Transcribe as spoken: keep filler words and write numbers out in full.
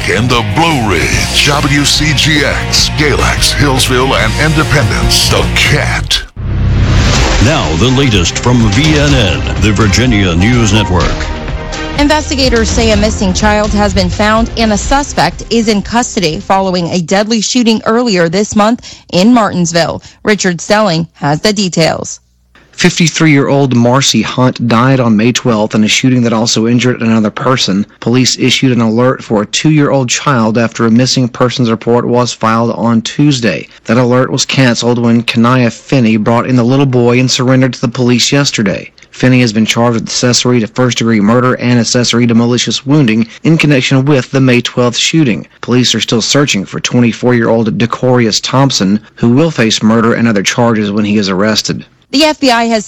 in the Blue Ridge, W C G X, Galax, Hillsville, and Independence. The Cat. Now the latest from V N N, the Virginia News Network. Investigators say a missing child has been found and a suspect is in custody following a deadly shooting earlier this month in Martinsville. Richard Stelling has the details. fifty-three-year-old Marcy Hunt died on May twelfth in a shooting that also injured another person. Police issued an alert for a two-year-old child after a missing persons report was filed on Tuesday. That alert was canceled when Kanaya Finney brought in the little boy and surrendered to the police yesterday. Finney has been charged with accessory to first-degree murder and accessory to malicious wounding in connection with the May twelfth shooting. Police are still searching for twenty-four-year-old Decorius Thompson, who will face murder and other charges when he is arrested. The F B I has